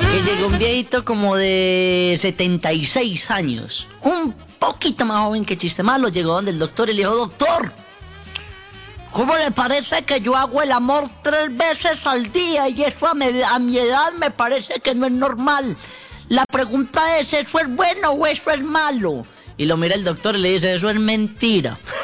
que llegó un viejito como de 76 años, un poquito más joven que Chiste Malo, llegó donde el doctor y le dijo: doctor, ¿cómo le parece que yo hago el amor 3 veces al día? Y eso a mi edad me parece que no es normal. La pregunta es, ¿eso es bueno o eso es malo? Y lo mira el doctor y le dice: eso es mentira.